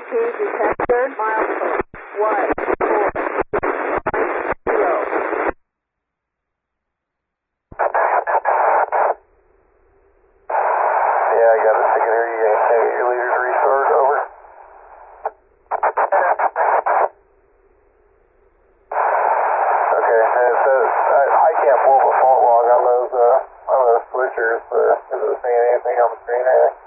key detected. Milestone 14610. Yeah, I got a ticket here. You guys say your leaders restored. Over. Okay, and it says I can't pull up a fault log on those switchers. Is it saying anything on the screen or anything?